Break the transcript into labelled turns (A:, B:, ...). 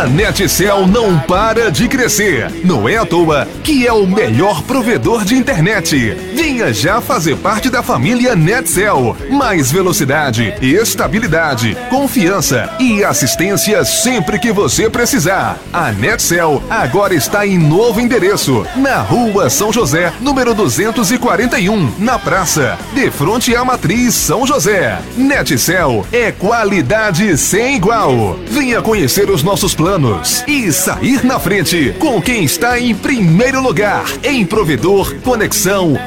A: A NetCell não para de crescer. Não é à toa que é o melhor provedor de internet. Venha já fazer parte da família NetCell. Mais velocidade, estabilidade, confiança e assistência sempre que você precisar. A NetCell agora está em novo endereço, na Rua São José, número 241, na praça, de frente à Matriz São José. NetCell é qualidade sem igual. Venha conhecer os nossos planos e sair na frente com quem está em primeiro lugar em provedor, conexão